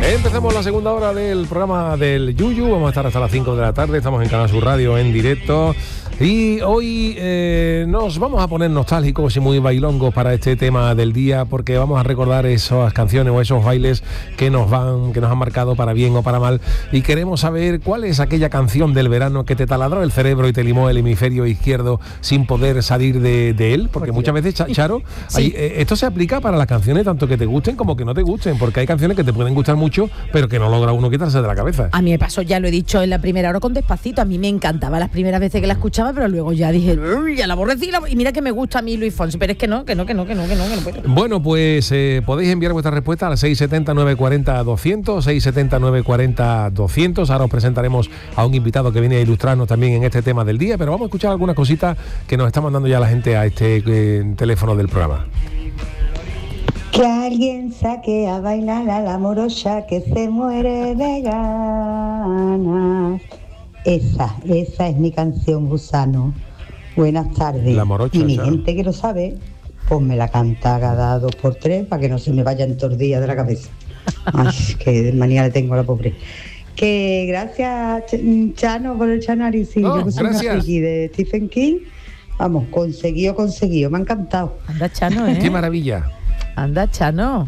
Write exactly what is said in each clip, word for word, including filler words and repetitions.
Empezamos la segunda hora del programa del Yuyu. Vamos a estar hasta las cinco de la tarde. Estamos en Canal Sur Radio en directo. Y hoy eh, nos vamos a poner nostálgicos y muy bailongos para este tema del día, porque vamos a recordar esas canciones o esos bailes que nos van, que nos han marcado para bien o para mal. Y queremos saber cuál es aquella canción del verano que te taladró el cerebro y te limó el hemisferio izquierdo sin poder salir de, de él. Porque muchas veces, Charo, sí. hay, eh, esto se aplica para las canciones tanto que te gusten como que no te gusten, porque hay canciones que te pueden gustar mucho, pero que no logra uno quitarse de la cabeza. A mí me pasó, ya lo he dicho en la primera hora con Despacito, a mí me encantaba las primeras veces que la escuchaba, pero luego ya dije, ya la aborrecí, y mira que me gusta a mí Luis Fonsi, pero es que no, que no, que no, que no, que no, que no puedo. Bueno, pues eh, podéis enviar vuestra respuesta al seis siete cero, nueve cuatro cero, doscientos, seis siete cero, nueve cuatro cero, doscientos. Ahora os presentaremos a un invitado que viene a ilustrarnos también en este tema del día, pero vamos a escuchar algunas cositas que nos está mandando ya la gente a este eh, teléfono del programa. Que alguien saque a bailar a la morocha que se muere de ganas. Esa, esa es mi canción, Gusano. Buenas tardes. La morocha, y mi ya. gente que lo sabe, pues me la canta cada dos por tres para que no se me vayan tordillas de la cabeza. Ay, qué manía le tengo a la pobre. Que gracias, Ch- Chano, por el Chanaris. Oh, Yo que soy una gracias. friki de Stephen King. Vamos, conseguido, conseguido. Me ha encantado. Anda, Chano, ¿eh? Qué maravilla. Anda, Chano.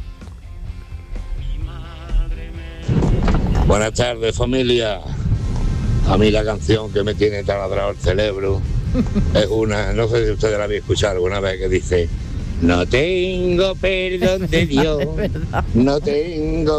Buenas tardes, familia. A mí la canción que me tiene taladrado el cerebro es una, no sé si ustedes la habéis escuchado alguna vez, que dice: no tengo perdón de Dios, no tengo